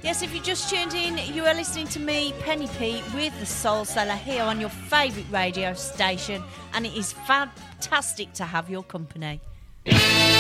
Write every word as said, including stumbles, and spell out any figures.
Yes, if you just tuned in, you are listening to me, Penny P, with the Soul Seller here on your favourite radio station, and it is fantastic to have your company.